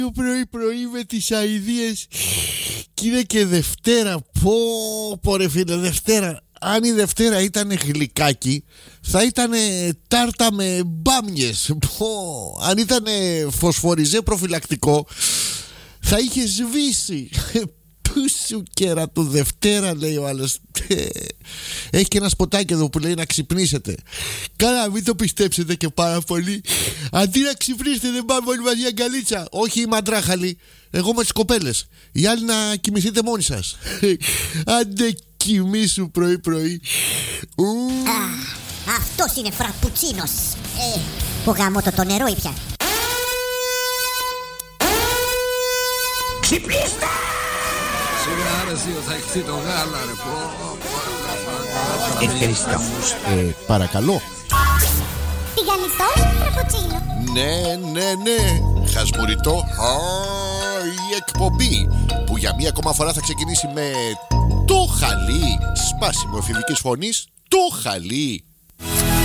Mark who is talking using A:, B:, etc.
A: Πρωί με τις αηδίες. Και είναι και Δευτέρα. Πω ρε φίλε, Δευτέρα. Αν η Δευτέρα ήταν γλυκάκι, θα ήταν τάρτα με μπάμιες. Αν ήταν φωσφοριζέ προφυλακτικό, θα είχε σβήσει. Πού σου κέρα του Δευτέρα, λέει ο άλλος. Έχει και ένα σποτάκι εδώ που λέει να ξυπνήσετε. Καλά, μην το πιστέψετε και πάρα πολύ. Αντί να ξυπνήσετε, δεν πάμε όλοι μαζί αγκαλίτσα. Όχι η μαντράχαλη, εγώ με τις κοπέλες. Οι άλλοι να κοιμηθείτε μόνοι σας. Άντε κοιμήσου πρωί.
B: Αυτός είναι φραπουτσίνος. Ο γαμώτο το νερό ήπια.
C: Ξυπνήστε!
D: Σιγά ρε εσύ, θα έχεις το γάλα ρε.
C: Ευχαριστώ.
A: Παρακαλώ.
B: Τηγανιτό φραπουτσίνο.
A: Ναι. Χασμουριτό. Η εκπομπή που για μία ακόμα φορά θα ξεκινήσει με το χαλί. Σπάσιμο εφηβικής φωνής. Το χαλί.